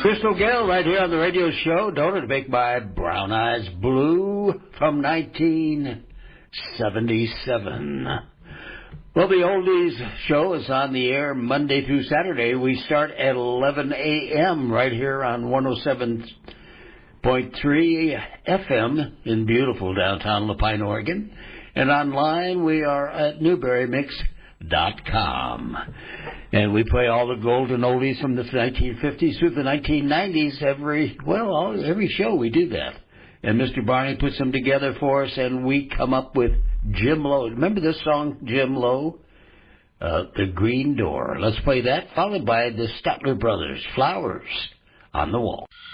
Crystal Gale right here on the radio show. Don't it make my brown eyes blue from 1977. Well, the Oldies show is on the air Monday through Saturday. We start at 11 a.m. right here on 107.3 FM in beautiful downtown La Pine, Oregon. And online we are at NewberryMix.com. And we play all the golden oldies from the 1950s through the 1990s. Every show we do that. And Mr. Barney puts them together for us, and we come up with Jim Lowe. Remember this song, Jim Lowe? The Green Door. Let's play that, followed by the Statler Brothers, Flowers on the Wall.